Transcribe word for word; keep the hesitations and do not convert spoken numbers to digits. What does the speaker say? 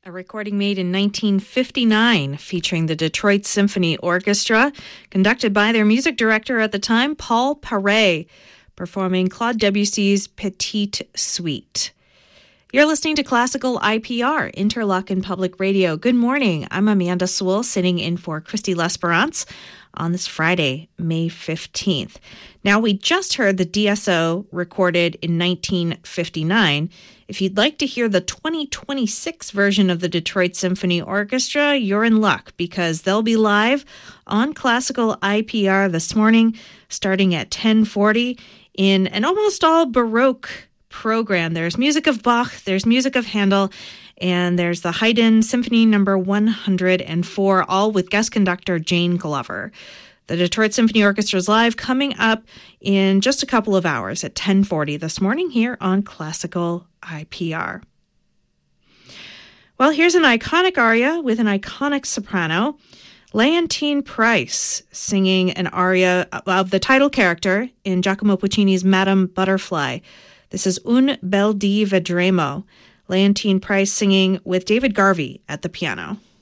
A recording made in nineteen fifty-nine featuring the Detroit Symphony Orchestra, conducted by their music director at the time, Paul Paray, performing Claude Debussy's Petite Suite. You're listening to Classical I P R, Interlochen Public Radio. Good morning. I'm Amanda Sewell, sitting in for Christy L'Esperance on this Friday, May fifteenth. Now, we just heard the D S O recorded in nineteen fifty-nine. If you'd like to hear the twenty twenty-six version of the Detroit Symphony Orchestra, you're in luck because they'll be live on Classical I P R this morning, starting at ten forty in an almost all Baroque program. There's music of Bach, there's music of Handel, and there's the Haydn Symphony number one hundred four, all with guest conductor Jane Glover. The Detroit Symphony Orchestra is live coming up in just a couple of hours at ten forty this morning here on Classical I P R. Well, here's an iconic aria with an iconic soprano, Leontyne Price, singing an aria of the title character in Giacomo Puccini's Madame Butterfly. This is Un bel di vedremo. Leontyne Price singing with David Garvey at the piano.